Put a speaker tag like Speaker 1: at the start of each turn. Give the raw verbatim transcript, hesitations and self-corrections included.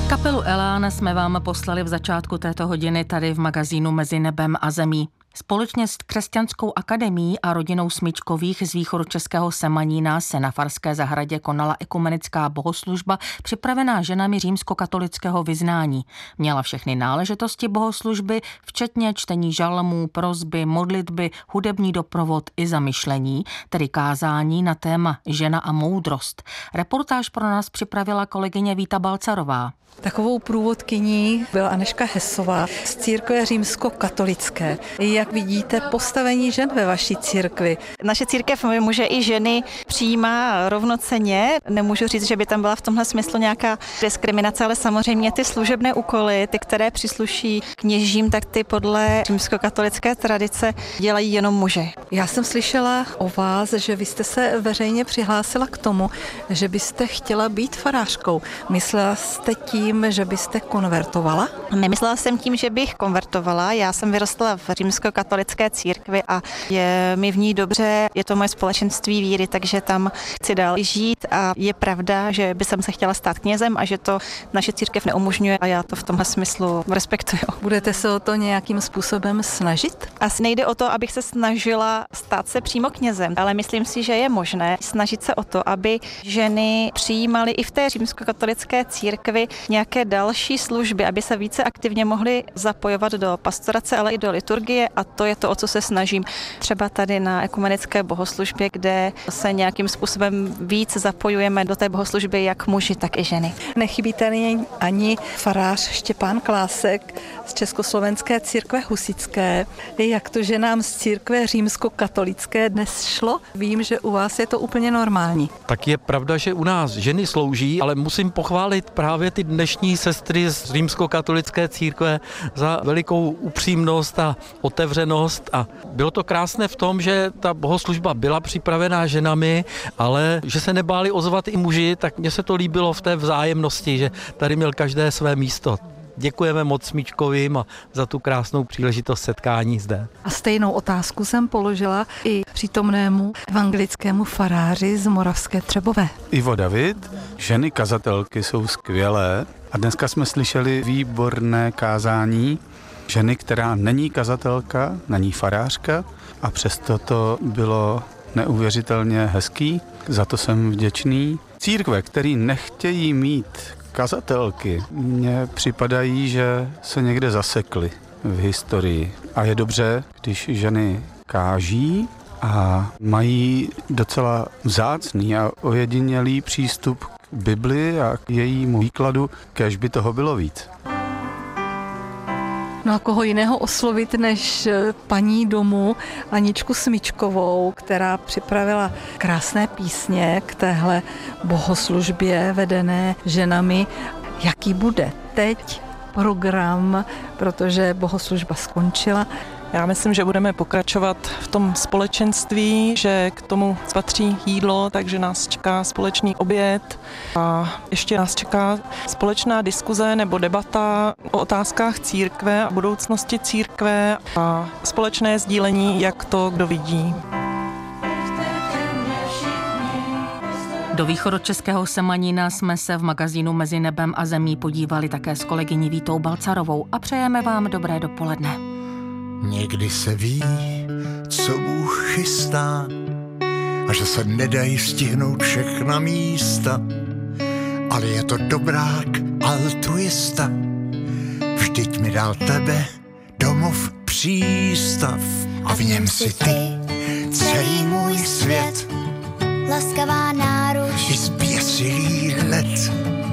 Speaker 1: Kapelu Elán jsme vám poslali v začátku této hodiny tady v magazínu Mezi nebem a zemí. Společně s Křesťanskou akademií a rodinou Smyčkových z východočeského Semanína se na Farské zahradě konala ekumenická bohoslužba připravená ženami římskokatolického vyznání. Měla všechny náležitosti bohoslužby, včetně čtení žalmů, prosby, modlitby, hudební doprovod i zamyšlení, tedy kázání na téma žena a moudrost. Reportáž pro nás připravila kolegyně Víta Balcarová.
Speaker 2: Takovou průvodkyní byla Anežka Hesová z církve římskokatolické. Jak vidíte postavení žen ve vaší církvi?
Speaker 3: Naše církev muže i ženy přijímá rovnocenně. Nemůžu říct, že by tam byla v tomhle smyslu nějaká diskriminace, ale samozřejmě ty služebné úkoly, ty, které přísluší kněžím, tak ty podle římskokatolické tradice dělají jenom muži.
Speaker 2: Já jsem slyšela o vás, že vy jste se veřejně přihlásila k tomu, že byste chtěla být farářkou. Myslela jste tím, že byste konvertovala?
Speaker 3: Nemyslela jsem tím, že bych konvertovala. Já jsem vyrostla v římskokatolické církvi a je mi v ní dobře. Je to moje společenství víry, takže tam chci dál žít a je pravda, že by jsem se chtěla stát knězem a že to naše církev neumožňuje a já to v tomhle smyslu respektuju.
Speaker 2: Budete se o to nějakým způsobem snažit?
Speaker 3: Asi nejde o to, abych se snažila stát se přímo knězem, ale myslím si, že je možné snažit se o to, aby ženy přijímaly i v té římskokatolické církvi nějaké další služby, aby se více aktivně mohly zapojovat do pastorace, ale i do liturgie a to je to, o co se snažím. Třeba tady na ekumenické bohoslužbě, kde se nějakým způsobem víc zapojujeme do té bohoslužby jak muži, tak i ženy.
Speaker 2: Nechybí tady ani farář Štěpán Klásek z Československé církve husitské. Jak to, že nám z církve římskokatolické dnes šlo? Vím, že u vás je to úplně normální.
Speaker 4: Tak je pravda, že u nás ženy slouží, ale musím pochválit právě ty dnešní sestry z římskokatolické církve za velikou upřímnost a otevřenost a bylo to krásné v tom, že ta bohoslužba byla připravená ženami, ale že se nebáli ozvat i muži, tak mně se to líbilo v té vzájemnosti, že tady měl každé své místo. Děkujeme moc Smyčkovým a za tu krásnou příležitost setkání zde.
Speaker 2: A stejnou otázku jsem položila i přítomnému evangelickému faráři z Moravské Třebové.
Speaker 5: Ivo David, ženy kazatelky jsou skvělé a dneska jsme slyšeli výborné kázání ženy, která není kazatelka, není farářka a přesto to bylo neuvěřitelně hezký, za to jsem vděčný. Církve, který nechtějí mít kazatelky, mně připadají, že se někde zasekly v historii. A je dobře, když ženy káží a mají docela vzácný a ojedinělý přístup k Bibli a k jejímu výkladu, kéž by toho bylo víc.
Speaker 2: No a koho jiného oslovit než paní domu Aničku Smyčkovou, která připravila krásné písně k téhle bohoslužbě vedené ženami. Jaký bude teď program, protože bohoslužba skončila?
Speaker 6: Já myslím, že budeme pokračovat v tom společenství, že k tomu patří jídlo, takže nás čeká společný oběd a ještě nás čeká společná diskuze nebo debata o otázkách církve a budoucnosti církve a společné sdílení, jak to kdo vidí.
Speaker 1: Do východočeského Semanína jsme se v magazínu Mezi nebem a zemí podívali také s kolegyní Vítou Balcarovou a přejeme vám dobré dopoledne.
Speaker 7: Někdy se ví, co Bůh chystá a že se nedají stihnout všechna místa, ale je to dobrák altruista. Vždyť mi dal tebe domov přístav a v něm si ty celý můj svět,
Speaker 8: laskavá náruč
Speaker 7: i zběsilý hled.